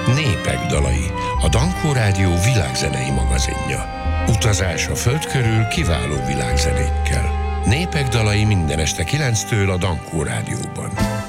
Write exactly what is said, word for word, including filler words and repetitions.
Népek dalai, a Dankó Rádió világzenei magazinja. Utazás a föld körül kiváló világzenékkel. Népek dalai minden este kilenctől a Dankó Rádióban.